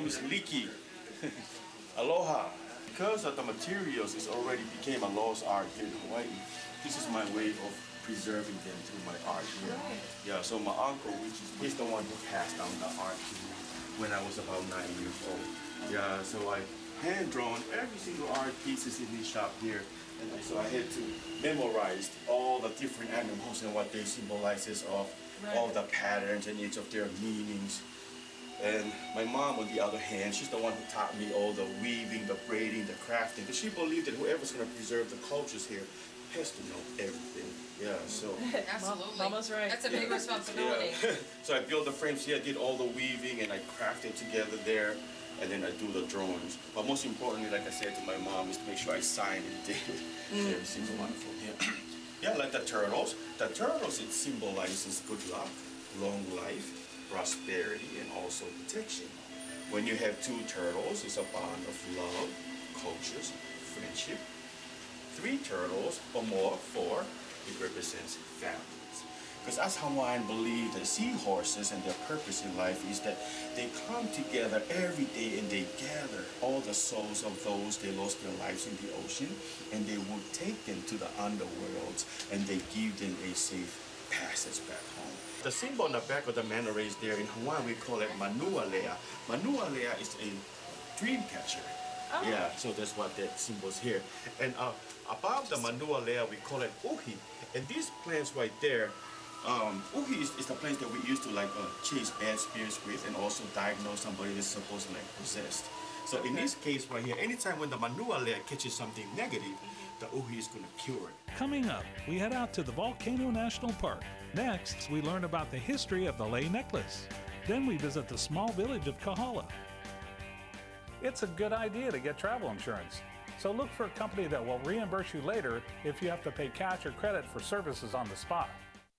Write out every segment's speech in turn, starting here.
is leaky. Aloha. Because of the materials, it's already became a lost art here in Hawaii. This is my way of preserving them through my art here. Yeah, so my uncle, he's the one who passed down the art to me when I was about 9 years old. Yeah, so I hand-drawn every single art pieces in this shop here. And so I had to memorize all the different animals and what they symbolizes of, all the patterns and each of their meanings. And my mom, on the other hand, she's the one who taught me all the weaving, the braiding, the crafting, because she believed that whoever's going to preserve the cultures here has to know everything. Yeah, so. Absolutely. Mama's right. That's a big responsibility. Yeah. So I built the frames here, did all the weaving, and I crafted together there, and then I do the drawings. But most importantly, like I said to my mom, is to make sure I sign and date every single one of them. Yeah. Yeah, like the turtles. The turtles, it symbolizes good luck, long life, prosperity, and also protection. When you have two turtles, it's a bond of love, cultures, friendship. 3 turtles or more, 4, it represents families. Because as Hawaiian believe that seahorses and their purpose in life is that they come together every day and they gather all the souls of those they lost their lives in the ocean, and they will take them to the underworlds and they give them a safe passage back home. The symbol on the back of the manta rays there, in Hawaii we call it Manualea. Manualea is a dream catcher. Oh. Yeah, so that's what that symbol is here. And above the Manualea we call it Uhi. And these plants right there, Uhi is the plants that we used to like chase bad spirits with and also diagnose somebody that's supposed to like possessed. So in this case right here, anytime when the Manualea catches something negative, the Uhi is going to cure it. Coming up, we head out to the Volcano National Park. Next, we learn about the history of the lei necklace. Then we visit the small village of Kahala. It's a good idea to get travel insurance. So look for a company that will reimburse you later if you have to pay cash or credit for services on the spot.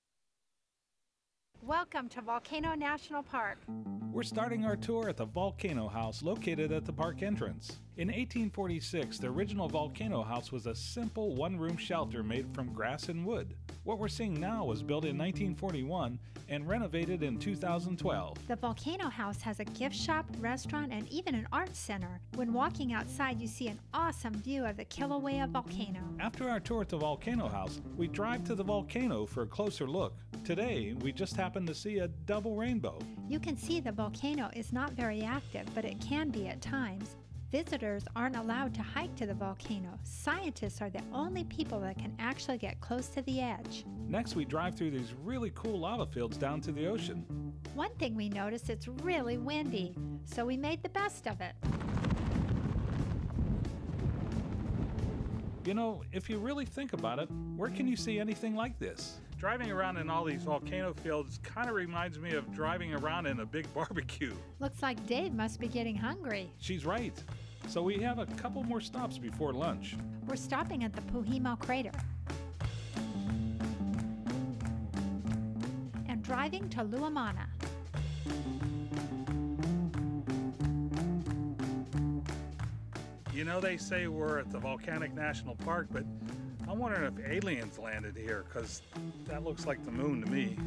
Welcome to Volcano National Park. We're starting our tour at the Volcano House located at the park entrance. In 1846, the original Volcano House was a simple one-room shelter made from grass and wood. What we're seeing now was built in 1941 and renovated in 2012. The Volcano House has a gift shop, restaurant, and even an art center. When walking outside, you see an awesome view of the Kilauea volcano. After our tour at the Volcano House, we drive to the volcano for a closer look. Today, we just happened to see a double rainbow. You can see the volcano is not very active, but it can be at times. Visitors aren't allowed to hike to the volcano. Scientists are the only people that can actually get close to the edge. Next, we drive through these really cool lava fields down to the ocean. One thing we noticed, it's really windy, so we made the best of it. You know, if you really think about it, where can you see anything like this? Driving around in all these volcano fields kind of reminds me of driving around in a big barbecue. Looks like Dave must be getting hungry. She's right. So we have a couple more stops before lunch. We're stopping at the Puhimo Crater and driving to Luamana. You know, they say we're at the Volcanic National Park, but I'm wondering if aliens landed here, because that looks like the moon to me.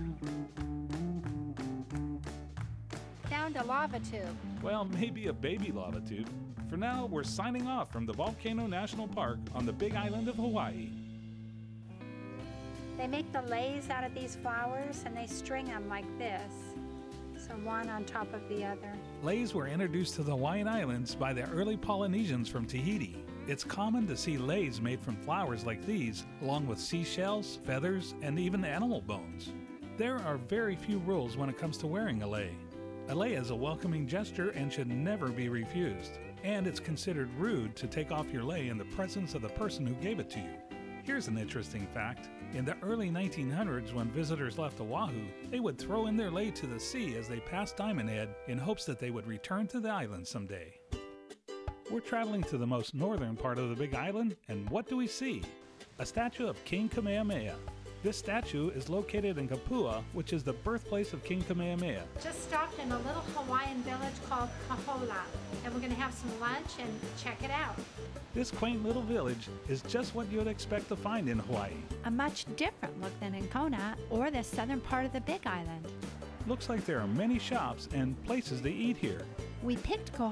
Found a lava tube. Well, maybe a baby lava tube. For now, we're signing off from the Volcano National Park on the Big Island of Hawaii. They make the leis out of these flowers and they string them like this. So one on top of the other. Leis were introduced to the Hawaiian Islands by the early Polynesians from Tahiti. It's common to see leis made from flowers like these, along with seashells, feathers, and even animal bones. There are very few rules when it comes to wearing a lei. A lei is a welcoming gesture and should never be refused. And it's considered rude to take off your lei in the presence of the person who gave it to you. Here's an interesting fact. In the early 1900s, when visitors left Oahu, they would throw in their lei to the sea as they passed Diamond Head in hopes that they would return to the island someday. We're traveling to the most northern part of the Big Island, and what do we see? A statue of King Kamehameha. This statue is located in Kapua, which is the birthplace of King Kamehameha. Just stopped in a little Hawaiian village called Kahola, and we're going to have some lunch and check it out. This quaint little village is just what you'd expect to find in Hawaii. A much different look than in Kona or the southern part of the Big Island. Looks like there are many shops and places to eat here. We picked